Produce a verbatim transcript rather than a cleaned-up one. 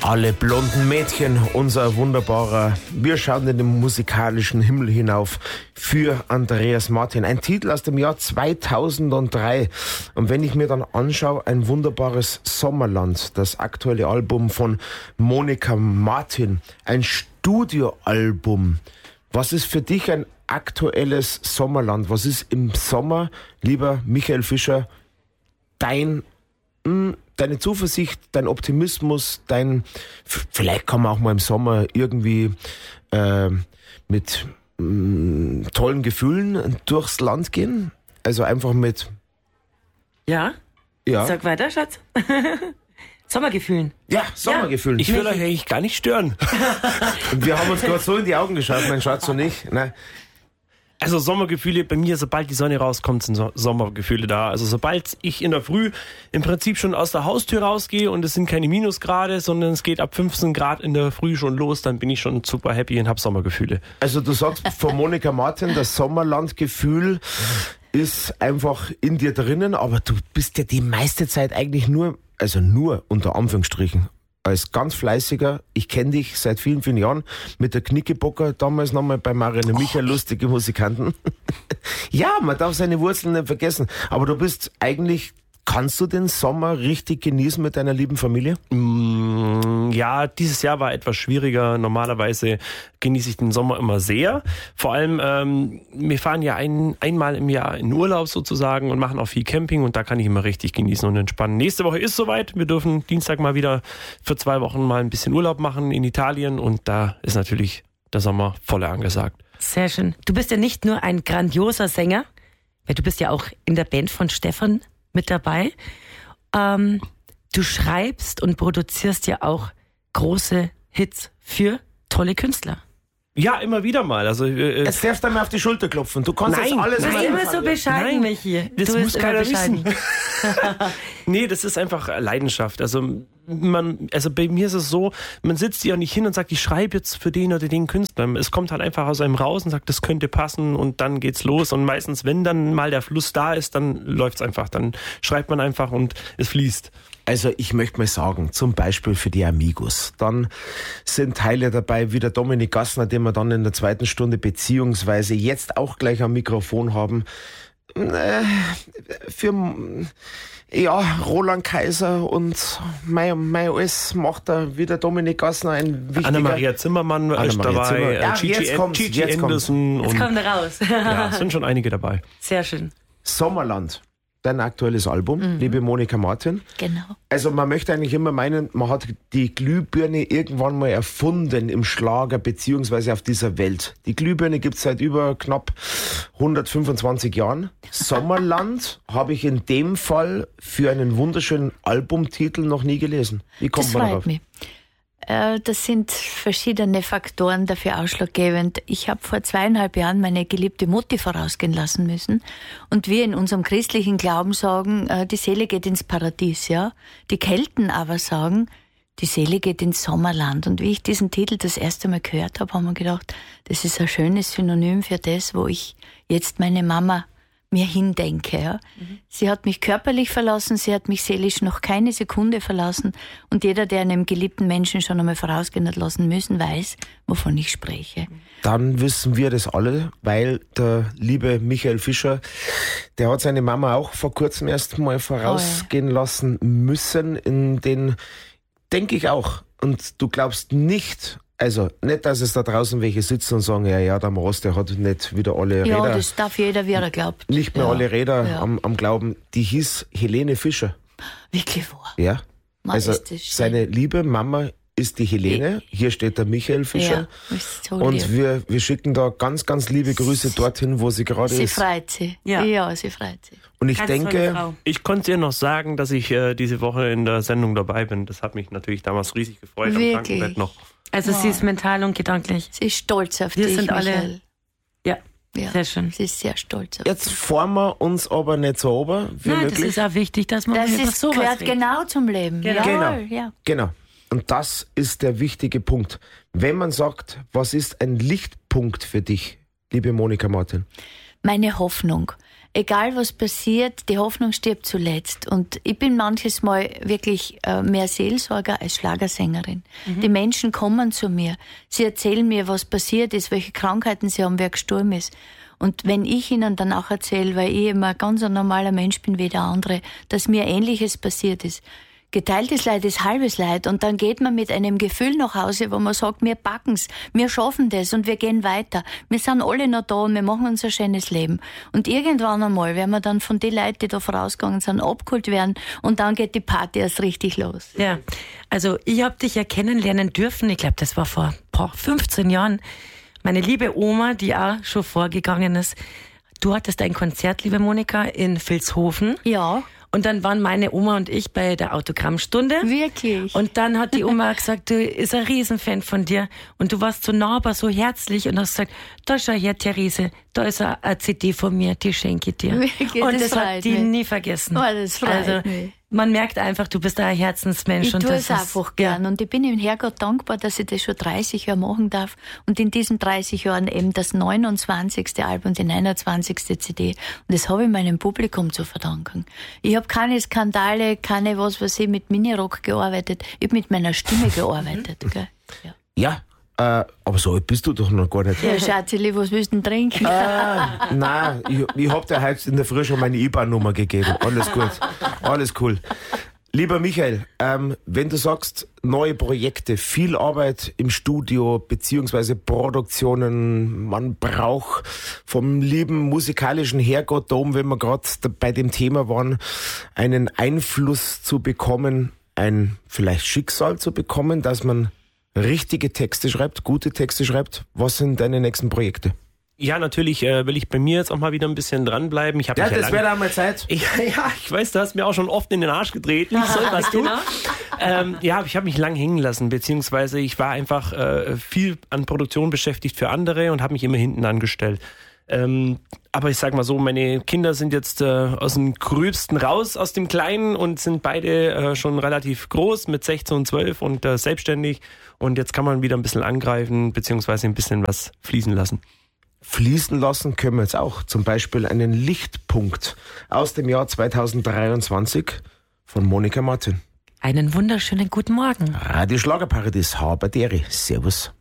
Alle blonden Mädchen, unser wunderbarer, wir schauen in den musikalischen Himmel hinauf für Andreas Martin. Ein Titel aus dem Jahr zweitausenddrei. Und wenn ich mir dann anschaue, ein wunderbares Sommerland, das aktuelle Album von Monika Martin, ein Studioalbum. Was ist für dich ein aktuelles Sommerland? Was ist im Sommer, lieber Michael Fischer, dein mh, deine Zuversicht, dein Optimismus, dein, vielleicht kann man auch mal im Sommer irgendwie äh, mit mh, tollen Gefühlen durchs Land gehen. Also einfach mit... Ja? Ja. Sag weiter, Schatz. Sommergefühlen. Ja, Sommergefühlen. Ich will euch eigentlich gar nicht stören. Und wir haben uns gerade so in die Augen geschaut, mein Schatz und ich. Nein. Also Sommergefühle, bei mir, sobald die Sonne rauskommt, sind so- Sommergefühle da. Also sobald ich in der Früh im Prinzip schon aus der Haustür rausgehe und es sind keine Minusgrade, sondern es geht ab fünfzehn Grad in der Früh schon los, dann bin ich schon super happy und habe Sommergefühle. Also du sagst von Monika Martin, das Sommerlandgefühl ist einfach in dir drinnen, aber du bist ja die meiste Zeit eigentlich nur, also nur unter Anführungsstrichen, als ganz fleißiger, ich kenne dich seit vielen, vielen Jahren, mit der Knickebocker, damals nochmal bei Marianne Michael, lustige Musikanten. Ja, man darf seine Wurzeln nicht vergessen. Aber du bist eigentlich, kannst du den Sommer richtig genießen mit deiner lieben Familie? Mm, ja, dieses Jahr war etwas schwieriger. Normalerweise genieße ich den Sommer immer sehr. Vor allem, ähm, wir fahren ja ein, einmal im Jahr in Urlaub sozusagen und machen auch viel Camping und da kann ich immer richtig genießen und entspannen. Nächste Woche ist soweit. Wir dürfen Dienstag mal wieder für zwei Wochen mal ein bisschen Urlaub machen in Italien und da ist natürlich der Sommer voll angesagt. Sehr schön. Du bist ja nicht nur ein grandioser Sänger, weil du bist ja auch in der Band von Stefan mit dabei. Ähm, du schreibst und produzierst ja auch große Hits für tolle Künstler. Ja, immer wieder mal. Also äh, Jetzt darfst du einmal auf die Schulter klopfen. Du kannst Nein, jetzt alles... Du bist nein. immer so bescheiden, Nein, Michi. das du muss bist immer keiner bescheiden. wissen. Nee, das ist einfach Leidenschaft. Also man, also bei mir ist es so, man sitzt ja nicht hin und sagt, ich schreibe jetzt für den oder den Künstler. Es kommt halt einfach aus einem raus und sagt, das könnte passen und dann geht's los. Und meistens, wenn dann mal der Fluss da ist, dann läuft's einfach. Dann schreibt man einfach und es fließt. Also ich möchte mal sagen, zum Beispiel für die Amigos. Dann sind Teile dabei wie der Dominik Gassner, den wir dann in der zweiten Stunde beziehungsweise jetzt auch gleich am Mikrofon haben. Äh, für ja, Roland Kaiser und mein, mein alles macht da wie der Dominik Gassner ein wichtiger... Anna-Maria Zimmermann ist Anna-Maria dabei, Zimmer. äh, Ja, Gigi, jetzt kommt's, Gigi jetzt kommt's. Anderson Jetzt und kommt er raus. ja, es sind schon einige dabei. Sehr schön. Sommerland, dein aktuelles Album, Mhm. liebe Monika Martin. Genau. Also man möchte eigentlich immer meinen, man hat die Glühbirne irgendwann mal erfunden im Schlager beziehungsweise auf dieser Welt. Die Glühbirne gibt es seit über knapp hundertfünfundzwanzig Jahren. Sommerland habe ich in dem Fall für einen wunderschönen Albumtitel noch nie gelesen. Wie kommt Das man freut darauf? mich. Äh, Das sind verschiedene Faktoren dafür ausschlaggebend. Ich habe vor zweieinhalb Jahren meine geliebte Mutti vorausgehen lassen müssen. Und wir in unserem christlichen Glauben sagen, äh, die Seele geht ins Paradies, ja. Die Kelten aber sagen, die Seele geht ins Sommerland. Und wie ich diesen Titel das erste Mal gehört habe, haben wir gedacht, das ist ein schönes Synonym für das, wo ich jetzt meine Mama mir hindenke. Ja. Mhm. Sie hat mich körperlich verlassen, sie hat mich seelisch noch keine Sekunde verlassen. Und jeder, der einem geliebten Menschen schon einmal vorausgehen hat lassen müssen, weiß, wovon ich spreche. Dann wissen wir das alle, weil der liebe Michael Fischer, der hat seine Mama auch vor kurzem erst mal vorausgehen lassen müssen. In den, denke ich auch. Und du glaubst nicht... Also, nicht, dass es da draußen welche sitzen und sagen, ja, ja, der Moros, der hat nicht wieder alle Ja, Räder, das darf jeder, wie er glaubt. nicht mehr ja. alle Räder Ja. am, am Glauben. Die hieß Helene Fischer. Wirklich wahr. Ja. Mann, Also, ist das schön. seine liebe Mama ist die Helene. Hier steht der Michael Fischer. Ja, ist so Und lieb. wir, wir schicken da ganz, ganz liebe Grüße dorthin, wo sie gerade Sie ist. freut sich. Ja. Ja. sie freut sich. Und ich Ganz tolle denke, Frau. Ich konnte dir noch sagen, dass ich äh, diese Woche in der Sendung dabei bin. Das hat mich natürlich damals riesig gefreut. Wirklich? Am Krankenbett noch. Also sie ist mental und gedanklich. Sie ist stolz auf Wir dich, sind alle- Michael. Ja, Ja. sehr schön. Sie ist sehr stolz auf jetzt fahren wir uns aber nicht so ober wie Nein, das möglich. ist auch wichtig, dass man Das über ist, sowas gehört redet. genau zum Leben. Genau. Jawohl, ja. Genau. Und das ist der wichtige Punkt. Wenn man sagt, was ist ein Lichtpunkt für dich, liebe Monika Martin? Meine Hoffnung. egal was passiert, die Hoffnung stirbt zuletzt. Und ich bin manches Mal wirklich äh, mehr Seelsorger als Schlagersängerin. Mhm. Die Menschen kommen zu mir. Sie erzählen mir, was passiert ist, welche Krankheiten sie haben, wer gestorben ist. Und wenn ich ihnen dann auch erzähle, weil ich immer ganz ein normaler Mensch bin wie der andere, dass mir Ähnliches passiert ist, geteiltes Leid ist halbes Leid, und dann geht man mit einem Gefühl nach Hause, wo man sagt, wir packen's, wir schaffen das und wir gehen weiter. Wir sind alle noch da und wir machen uns ein schönes Leben. Und irgendwann einmal werden wir dann von den Leuten, die da vorausgegangen sind, abgeholt werden, und dann geht die Party erst richtig los. Ja, also ich habe dich ja kennenlernen dürfen, ich glaube, das war vor boah, fünfzehn Jahren. Meine liebe Oma, die auch schon vorgegangen ist, du hattest ein Konzert, liebe Monika, in Vilshofen. Ja. Und dann waren meine Oma und ich bei der Autogrammstunde. Wirklich? Und dann hat die Oma gesagt, du ist ein Riesenfan von dir. Und du warst so nahbar, so herzlich, und hast gesagt, da schau her, Therese, da ist eine C D von mir, die schenke ich dir. Wirklich? Und das, das hat die mich. nie vergessen. Oh, das freut also, mich. Man merkt einfach, du bist ein Herzensmensch. Ich und tue das es ist, einfach gern. Ja. Und ich bin dem Herrgott dankbar, dass ich das schon dreißig Jahre machen darf. Und in diesen dreißig Jahren eben das neunundzwanzigste Album, die neunundzwanzigste C D. Und das habe ich meinem Publikum zu verdanken. Ich habe keine Skandale, keine was weiß ich, mit Minirock gearbeitet. Ich habe mit meiner Stimme gearbeitet. Gell? Ja. Ja, äh, aber so alt bist du doch noch gar nicht. Ja, Schatzeli, was willst du denn trinken? Ah, nein, ich, ich hab dir heute in der Früh schon meine I B A N-Nummer gegeben. Alles gut, alles cool. Lieber Michael, ähm, wenn du sagst, neue Projekte, viel Arbeit im Studio, beziehungsweise Produktionen, man braucht vom lieben musikalischen Herrgott, um, wenn wir gerade bei dem Thema waren, einen Einfluss zu bekommen, ein vielleicht Schicksal zu bekommen, dass man richtige Texte schreibt, gute Texte schreibt. Was sind deine nächsten Projekte? Ja, natürlich äh, will ich bei mir jetzt auch mal wieder ein bisschen dranbleiben. Ich hab Ja, mich ja das lang- wäre da mal Zeit. Ja, ja, ich weiß, du hast mir auch schon oft in den Arsch getreten. Ich soll was tun. ähm, ja, ich habe mich lang hängen lassen, beziehungsweise ich war einfach äh, viel an Produktion beschäftigt für andere und habe mich immer hinten angestellt. Ähm, aber ich sag mal so, meine Kinder sind jetzt äh, aus dem Gröbsten raus, aus dem Kleinen, und sind beide äh, schon relativ groß mit sechzehn und zwölf und äh, selbstständig. Und jetzt kann man wieder ein bisschen angreifen, beziehungsweise ein bisschen was fließen lassen. Fließen lassen können wir jetzt auch. Zum Beispiel einen Lichtpunkt aus dem Jahr zweitausenddreiundzwanzig von Monika Martin. Einen wunderschönen guten Morgen. Radio Schlagerparadies, Haberderi. Servus.